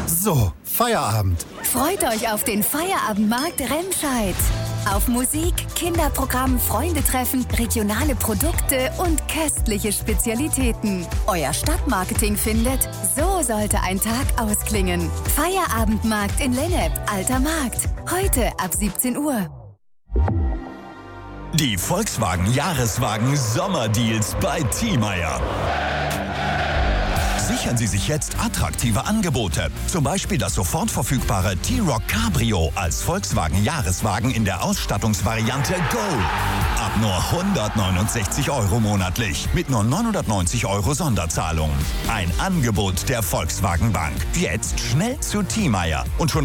So, Feierabend. Freut euch auf den Feierabendmarkt Remscheid. Auf Musik, Kinderprogramm, Freundetreffen, regionale Produkte und köstliche Spezialitäten. Euer Stadtmarketing findet, so sollte ein Tag ausklingen. Feierabendmarkt in Lennep, Alter Markt. Heute ab 17 Uhr. Die Volkswagen Jahreswagen Sommerdeals bei Thiemeyer. Sichern Sie sich jetzt attraktive Angebote. Zum Beispiel das sofort verfügbare T-Roc Cabrio als Volkswagen Jahreswagen in der Ausstattungsvariante Go. Ab nur 169 € monatlich mit nur 990 € Sonderzahlung. Ein Angebot der Volkswagen Bank. Jetzt schnell zu Thiemeyer und schon